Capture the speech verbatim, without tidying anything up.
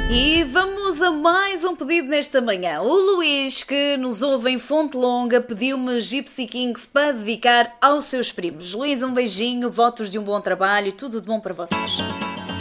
E vamos a mais um pedido nesta manhã. O Luís, que nos ouve em Fonte Longa, pediu-me Gypsy Kings para dedicar aos seus primos. Luís, um beijinho, votos de um bom trabalho e tudo de bom para vocês.